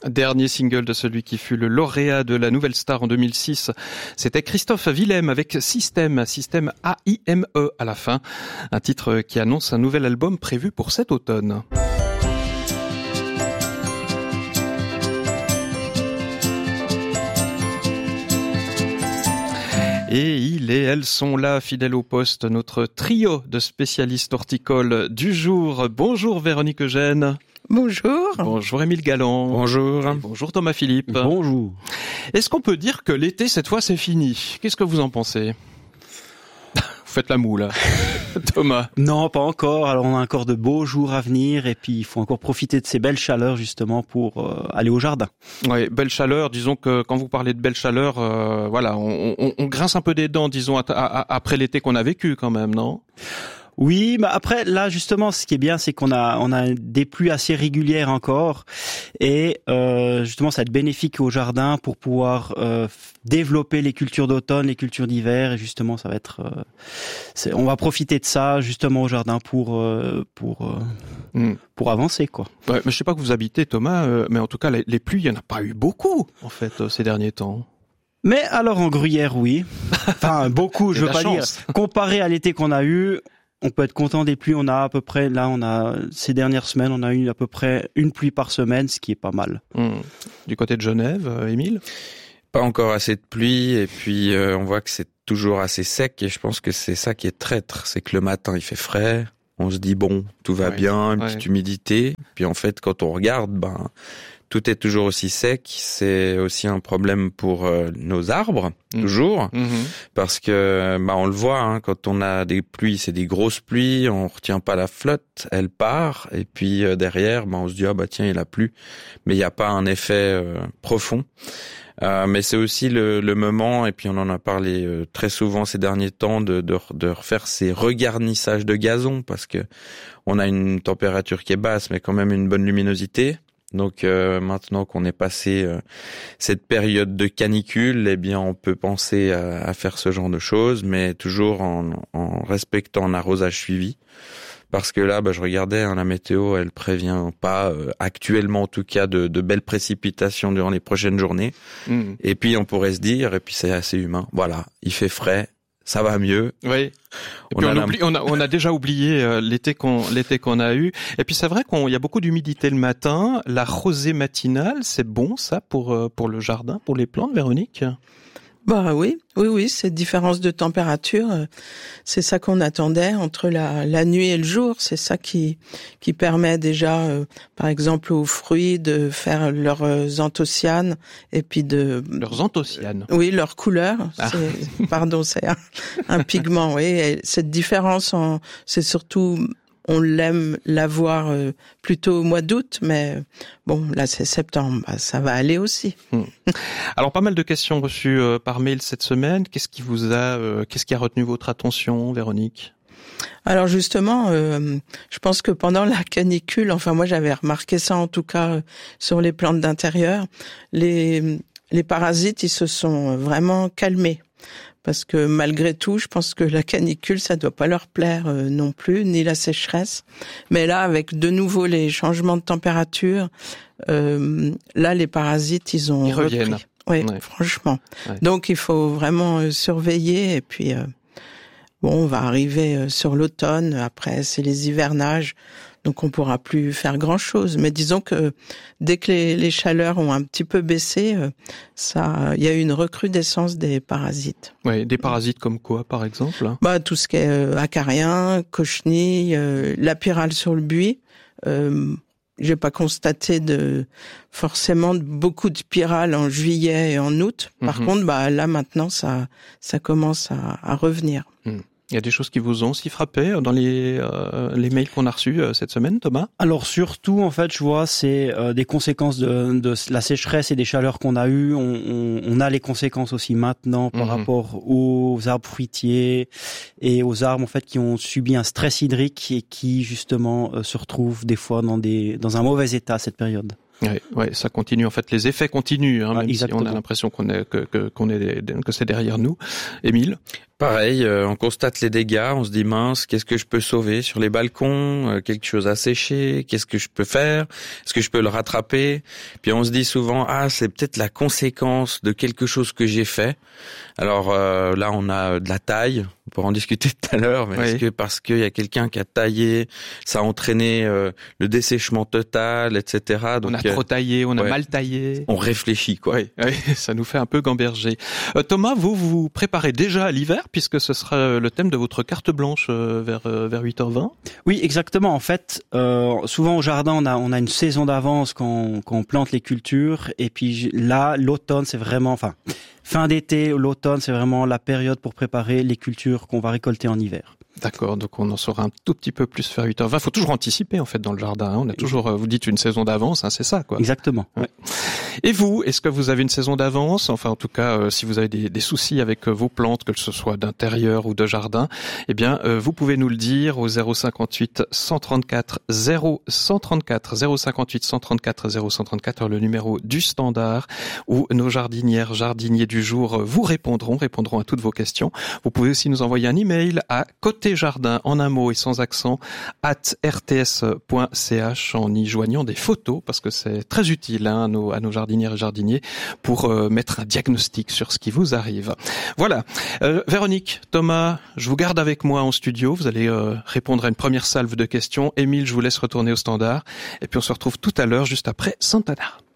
Dernier single de celui qui fut le lauréat de la Nouvelle Star en 2006. C'était Christophe Willem avec Système A-I-M-E à la fin. Un titre qui annonce un nouvel album prévu pour cet automne. Et il et elles sont là, fidèles au poste, notre trio de spécialistes horticoles du jour. Bonjour Véronique Eugène. Bonjour. Bonjour Émile Galland. Bonjour. Et bonjour Thomas Philippe. Bonjour. Est-ce qu'on peut dire que l'été, cette fois, c'est fini ? Qu'est-ce que vous en pensez ? Vous faites la moue, là. Thomas. Non, pas encore. Alors, on a encore de beaux jours à venir et puis il faut encore profiter de ces belles chaleurs, justement, pour aller au jardin. Oui, belle chaleur. Disons que quand vous parlez de belle chaleur, voilà, on grince un peu des dents, disons, après l'été qu'on a vécu, quand même, non ? Oui, mais après, là, justement, ce qui est bien, c'est qu'on a des pluies assez régulières encore. Et justement, ça va être bénéfique au jardin pour pouvoir développer les cultures d'automne, les cultures d'hiver. Et justement, ça va être... on va profiter de ça, justement, au jardin pour avancer, quoi. Ouais, mais je sais pas que vous habitez, Thomas, mais en tout cas, les pluies, il n'y en a pas eu beaucoup, en fait, ces derniers temps. Mais alors, en Gruyère, oui. Enfin, beaucoup, je veux pas dire. Comparé à l'été qu'on a eu... On peut être content des pluies. On a à peu près, ces dernières semaines, on a eu à peu près une pluie par semaine, ce qui est pas mal. Du côté de Genève, Émile ? Pas encore assez de pluie et puis on voit que c'est toujours assez sec et je pense que c'est ça qui est traître. C'est que le matin il fait frais, on se dit bon, tout va bien, une petite humidité. Puis en fait quand on regarde, tout est toujours aussi sec. C'est aussi un problème pour nos arbres, toujours, parce que on le voit, quand on a des pluies, c'est des grosses pluies, on retient pas la flotte, elle part, et puis derrière, on se dit tiens, il a plu, mais il n'y a pas un effet profond. Mais c'est aussi le moment, et puis on en a parlé très souvent ces derniers temps, de refaire ces regarnissages de gazon, parce que on a une température qui est basse, mais quand même une bonne luminosité. Donc maintenant qu'on est passé cette période de canicule, on peut penser à faire ce genre de choses, mais toujours en respectant un arrosage suivi. Parce que là, je regardais, la météo, elle prévient pas actuellement en tout cas de belles précipitations durant les prochaines journées. Et puis on pourrait se dire, et puis c'est assez humain, voilà, il fait frais. Ça va mieux. Oui. Et puis on a déjà oublié l'été qu'on a eu. Et puis c'est vrai qu'il y a beaucoup d'humidité le matin. La rosée matinale, c'est bon ça pour le jardin, pour les plantes, Véronique ? Oui, cette différence de température, c'est ça qu'on attendait entre la nuit et le jour. C'est ça qui permet déjà, par exemple, aux fruits de faire leurs anthocyanes et puis leurs anthocyanes. Oui, leur couleur. C'est un pigment. Oui, et cette différence, c'est surtout. On l'aime l'avoir plutôt au mois d'août, mais bon, là c'est septembre, ça va aller aussi. Alors pas mal de questions reçues par mail cette semaine. Qu'est-ce qui a retenu votre attention, Véronique ? Alors justement, je pense que pendant la canicule, moi j'avais remarqué ça en tout cas sur les plantes d'intérieur, les parasites ils se sont vraiment calmés. Parce que malgré tout, je pense que la canicule, ça doit pas leur plaire non plus, ni la sécheresse. Mais là, avec de nouveau les changements de température, là, les parasites, ils reviennent. Repris. Oui, franchement. Ouais. Donc, il faut vraiment surveiller. Et puis, on va arriver sur l'automne. Après, c'est les hivernages. Donc, on pourra plus faire grand-chose. Mais disons que dès que les chaleurs ont un petit peu baissé, il y a eu une recrudescence des parasites. Oui, des parasites comme quoi, par exemple ? Tout ce qui est acarien, cochenille, la pyrale sur le buis. J'ai pas constaté forcément beaucoup de pyrales en juillet et en août. Par contre, là maintenant, ça commence à revenir. Il y a des choses qui vous ont aussi frappé dans les mails qu'on a reçus cette semaine, Thomas ? Alors surtout, en fait, je vois, c'est des conséquences de la sécheresse et des chaleurs qu'on a eues. On a les conséquences aussi maintenant par rapport aux arbres fruitiers et aux arbres en fait qui ont subi un stress hydrique et qui justement se retrouvent des fois dans un mauvais état à cette période. Ouais, ça continue. En fait, les effets continuent, hein, même si on a l'impression que c'est derrière nous. Émile? Pareil, on constate les dégâts, on se dit mince, qu'est-ce que je peux sauver sur les balcons, quelque chose à sécher, qu'est-ce que je peux faire, est-ce que je peux le rattraper? Puis on se dit souvent c'est peut-être la conséquence de quelque chose que j'ai fait. Alors là on a de la taille, on pourra en discuter tout à l'heure, mais est-ce que parce qu'il y a quelqu'un qui a taillé, ça a entraîné le dessèchement total, etc. Donc, on a trop taillé, on a mal taillé. On réfléchit quoi. Oui, ça nous fait un peu gamberger. Thomas, vous préparez déjà à l'hiver, puisque ce sera le thème de votre carte blanche vers 8h20. Oui, exactement. En fait, souvent au jardin, on a une saison d'avance quand on plante les cultures. Et puis là, l'automne, c'est vraiment... fin d'été, l'automne, c'est vraiment la période pour préparer les cultures qu'on va récolter en hiver. D'accord, donc on en saura un tout petit peu plus vers 8h20. Il faut toujours anticiper en fait dans le jardin. On a toujours, vous dites une saison d'avance, c'est ça quoi. Exactement. Ouais. Et vous, est-ce que vous avez une saison d'avance? Enfin, en tout cas, si vous avez des soucis avec vos plantes, que ce soit d'intérieur ou de jardin, eh bien, vous pouvez nous le dire au 058 134 0134 058 134 0134, le numéro du standard, où nos jardinières, jardiniers du jour vous répondront à toutes vos questions. Vous pouvez aussi nous envoyer un email à côtéjardin en un mot et sans accent @rts.ch en y joignant des photos, parce que c'est très utile à nos jardinières et jardiniers pour mettre un diagnostic sur ce qui vous arrive. Voilà. Véronique, Thomas, je vous garde avec moi en studio. Vous allez répondre à une première salve de questions. Émile, je vous laisse retourner au standard. Et puis on se retrouve tout à l'heure, juste après Santana.